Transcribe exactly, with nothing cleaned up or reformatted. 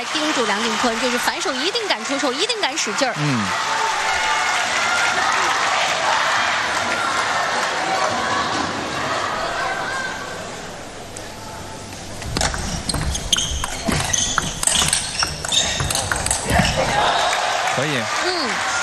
叮嘱梁靖昆，就是反手一定敢出手，一定敢使劲儿。 嗯。 可以， 嗯。